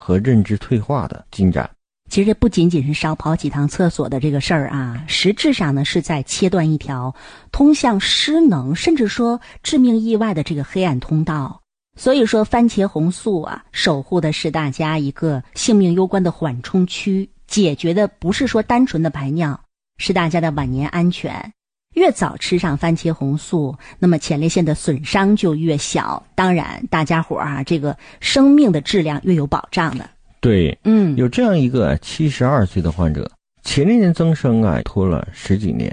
和认知退化的进展。 其实这不仅仅是少跑几趟厕所的这个事儿啊，实质上呢是在切断一条通向失能甚至说致命意外的这个黑暗通道。所以说番茄红素啊，守护的是大家一个性命攸关的缓冲区，解决的不是说单纯的排尿，是大家的晚年安全。越早吃上番茄红素，那么前列腺的损伤就越小，当然大家伙啊，这个生命的质量越有保障的。 对，有这样一个72岁的患者，前列腺增生啊拖了10几年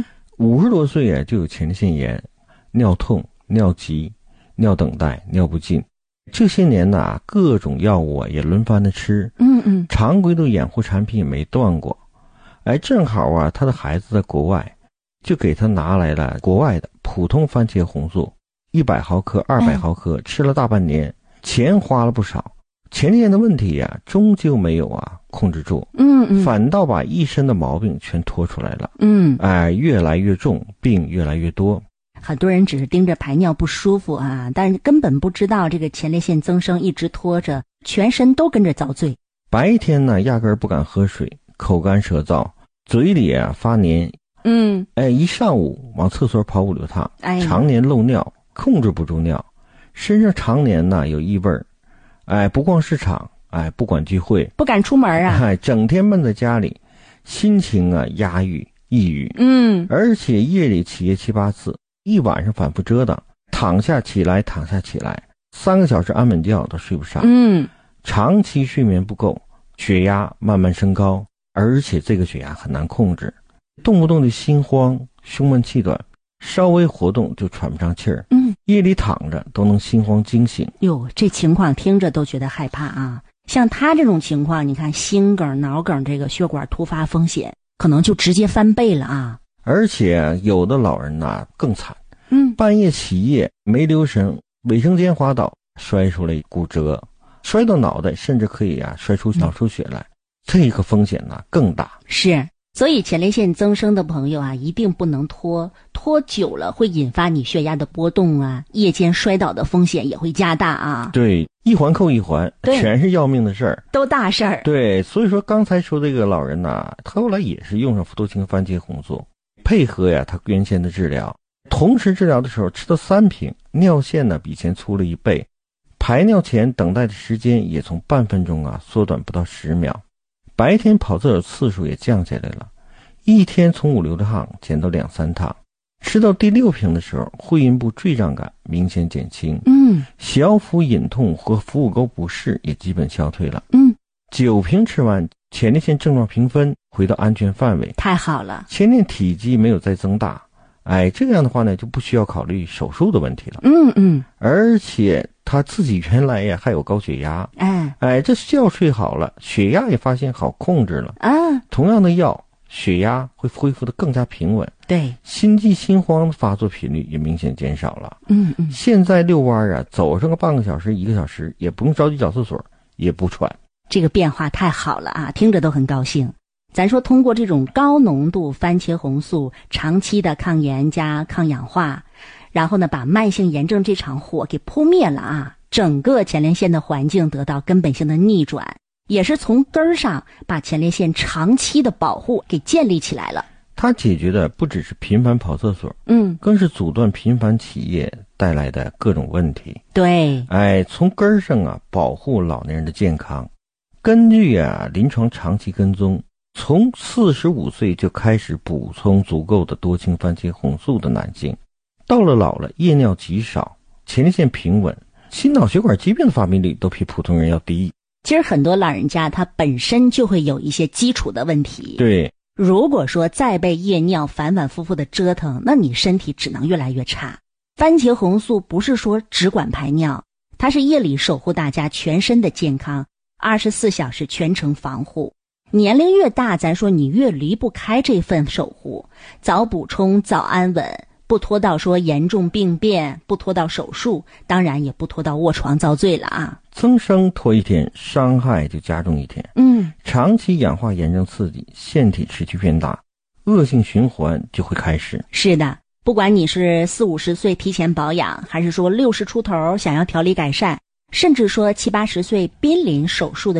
，50多岁啊就有前列腺炎、尿痛、尿急、尿等待、尿不尽。这些年呐，各种药物啊也轮番的吃，常规的养护产品也没断过。正好啊，他的孩子在国外，就给他拿来了国外的普通番茄红素，100毫克、200毫克，吃了大半年，钱花了不少。前列腺的问题啊，终究没有控制住，反倒把一身的毛病全拖出来了，越来越重，病越来越多。 很多人只是盯着排尿不舒服啊，但是根本不知道这个前列腺增生一直拖着，全身都跟着遭罪。 白天呢，压根儿不敢喝水，口干舌燥，嘴里发黏，一上午往厕所跑5、6趟，常年漏尿，控制不住尿，身上常年呢有异味儿。不逛市场，不管聚会， 不敢出门啊， 整天闷在家里，心情压抑、抑郁，而且夜里起夜7、8次，一晚上反复折腾，躺下起来躺下起来，3个小时安稳觉都睡不上，长期睡眠不够，血压慢慢升高，而且这个血压很难控制，动不动就心慌、胸闷气短，稍微活动就喘不上气儿，夜里躺着都能心慌惊醒。 哟，这情况听着都觉得害怕啊！像他这种情况，你看心梗、脑梗这个血管突发风险，可能就直接翻倍了啊！ 而且有的老人更惨，半夜起夜没留神，卫生间滑倒，摔出来骨折，摔到脑袋，甚至可以摔出脑出血来，这个风险更大。 是。所以前列腺增生的朋友啊，一定不能拖久了会引发你血压的波动啊，夜间摔倒的风险也会加大啊。 对，一环扣一环，全是要命的事儿， 都大事儿。 对，所以说刚才说这个老人他后来也是用上福多清番茄红素，配合他原先的治疗，同时治疗的时候吃到3瓶，尿线比以前粗了1倍，排尿前等待的时间也从半分钟缩短不到10秒。白天跑厕所次数也降下来了，一天从5、6趟减到2、3趟。吃到第6瓶的时候，会阴部坠胀感明显减轻，小腹隐痛和腹股沟不适也基本消退了。9瓶吃完，前列腺症状平分，回到安全范围， 太好了。 前列腺体积没有再增大，这样的话呢，就不需要考虑手术的问题了。而且他自己原来还有高血压，这觉睡好了，血压也发现好控制了，同样的药，血压会恢复得更加平稳， 对， 心悸心慌的发作频率也明显减少了。现在遛弯走上个半个小时、1个小时，也不用着急找厕所，也不喘。 这个变化太好了啊，听着都很高兴。咱说通过这种高浓度番茄红素长期的抗炎加抗氧化，然后呢把慢性炎症这场火给扑灭了啊，整个前列腺的环境得到根本性的逆转，也是从根儿上把前列腺长期的保护给建立起来了。 它解决的不只是频繁跑厕所，更是阻断频繁起夜带来的各种问题。 对， 从根儿上保护老年人的健康。根据临床长期跟踪，从45岁就开始补充足够的多氢番茄红素的男性，到了老了夜尿极少，前列腺平稳，心脑血管疾病的发病率都比普通人要低。 其实很多老人家他本身就会有一些基础的问题， 对， 如果说再被夜尿反反复复的折腾，那你身体只能越来越差。番茄红素不是说只管排尿，它是夜里守护大家全身的健康，24小时全程防护。年龄越大，咱说你越离不开这份守护，早补充早安稳，不拖到说严重病变，不拖到手术，当然也不拖到卧床遭罪了啊。 增生拖一天，伤害就加重一天。长期氧化炎症刺激，腺体持续变大，恶性循环就会开始。 是的，不管你是40、50岁提前保养，还是说60出头想要调理改善，甚至说70、80岁濒临手术的